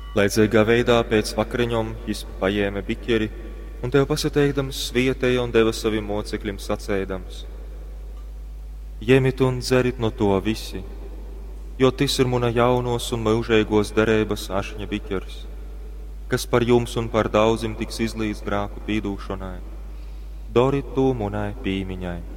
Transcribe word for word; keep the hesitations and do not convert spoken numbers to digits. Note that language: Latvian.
Laidzīgā veidā pēc vakariņom jis paēma biķeri un tev pasateikdams svietēja un deva saviem mocekļiem sacēdams: Ņemiet un dzerit no to visi, jo tas ir mana jaunos un mūžīgos derības ašņa biķeris, kas par jums un par daudziem tiks izlīdz grēku pīdūšanai. Doriet to manai pīmiņai.